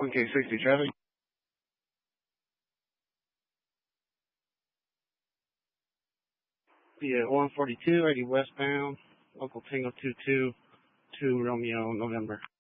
1K60 traffic. Be at 142, 80 westbound, local Tango 22 to Romeo, November.